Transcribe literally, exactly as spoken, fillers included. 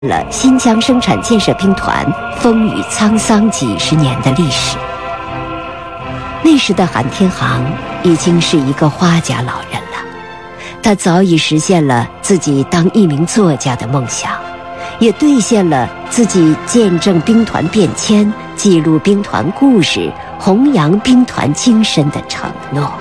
了新疆生产建设兵团风雨沧桑几十年的历史。那时的韩天航已经是一个花甲老人了，他早已实现了自己当一名作家的梦想，也兑现了自己见证兵团变迁、记录兵团故事、弘扬兵团精神的承诺。